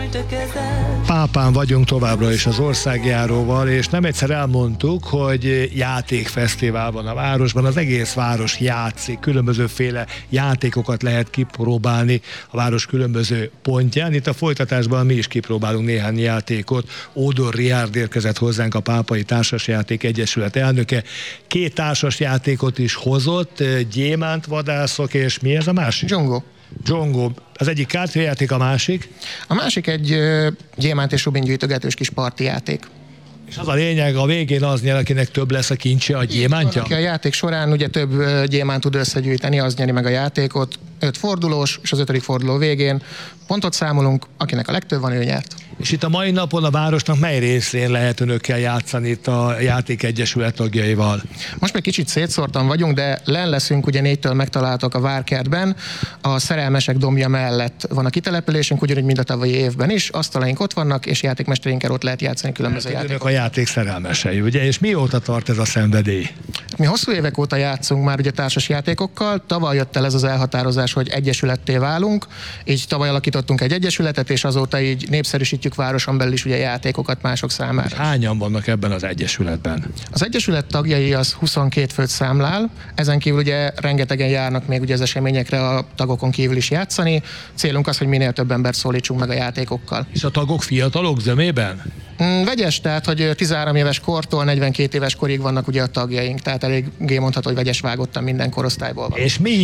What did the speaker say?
Pápán vagyunk továbbra is az országjáróval, és nem egyszer elmondtuk, hogy játékfesztivál van a városban, az egész város játszik, különbözőféle játékokat lehet kipróbálni a város különböző pontján. Itt a folytatásban mi is kipróbálunk néhány játékot. Ódor Riárd érkezett hozzánk, a Pápai Társasjáték Egyesület elnöke. 2 társasjátékot is hozott, gyémántvadászok, és mi ez a másik? Dzsongó. Az egyik kártyajáték, a másik? A másik egy gyémánt és rubin gyűjtögetős kis parti játék. És az a lényeg, a végén az nyer, akinek több lesz a kincse, a gyémántja? Aki a játék során ugye több gyémánt tud összegyűjteni, az nyeri meg a játékot. 5 fordulós, és az 5. forduló végén pontot számolunk, akinek a legtöbb van, ő nyert. És itt a mai napon a városnak mely részén lehet önökkel játszani itt a játékegyesület tagjaival? Most még kicsit szétszórtan vagyunk, de len leszünk, ugye 4-től megtaláltak a Várkertben. A Szerelmesek dombja mellett van a kitelepülésünk, ugyanúgy mind a tavalyi évben is. Asztalaink ott vannak, és játékmesterinkkel ott lehet játszani különböző játékokat. Önök a játék szerelmesei, ugye? És mióta tart ez a szenvedély? Mi hosszú évek óta játszunk már ugye társas játékokkal. Tavaly jött el ez az elhatározás, hogy egyesületté válunk. Így tavaly alakítottunk egy egyesületet, és azóta így népszerűsítjük városon belül is ugye játékokat mások számára. Hányan vannak ebben az egyesületben? Az egyesület tagjai az 22 főt számlál, ezen kívül ugye rengetegen járnak még ugye az eseményekre a tagokon kívül is játszani. Célunk az, hogy minél több embert szólítsunk meg a játékokkal. És a tagok fiatalok zömében? Vegyes, tehát hogy 13 éves kortól 42 éves korig vannak ugye a tagjaink, tehát eléggé mondható, hogy vegyes vágottan minden korosztályból van. És mi